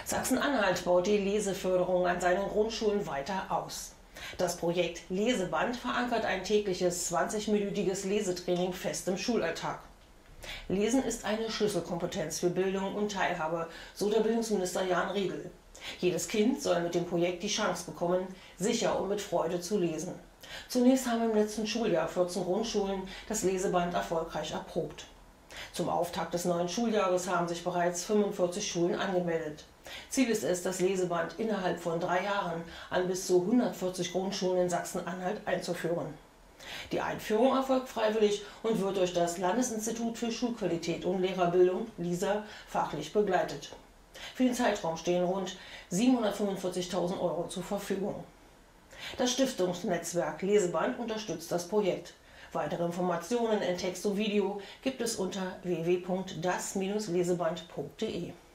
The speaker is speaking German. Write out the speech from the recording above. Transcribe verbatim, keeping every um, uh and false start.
Sachsen-Anhalt baut die Leseförderung an seinen Grundschulen weiter aus. Das Projekt Leseband verankert ein tägliches zwanzigminütiges Lesetraining fest im Schulalltag. Lesen ist eine Schlüsselkompetenz für Bildung und Teilhabe, so der Bildungsminister Jan Riegel. Jedes Kind soll mit dem Projekt die Chance bekommen, sicher und mit Freude zu lesen. Zunächst haben im letzten Schuljahr vierzehn Grundschulen das Leseband erfolgreich erprobt. Zum Auftakt des neuen Schuljahres haben sich bereits fünfundvierzig Schulen angemeldet. Ziel ist es, das Leseband innerhalb von drei Jahren an bis zu hundertvierzig Grundschulen in Sachsen-Anhalt einzuführen. Die Einführung erfolgt freiwillig und wird durch das Landesinstitut für Schulqualität und Lehrerbildung (LISA) fachlich begleitet. Für den Zeitraum stehen rund siebenhundertfünfundvierzigtausend Euro zur Verfügung. Das Stiftungsnetzwerk Leseband unterstützt das Projekt. Weitere Informationen in Text und Video gibt es unter w w w punkt das Bindestrich leseband punkt de.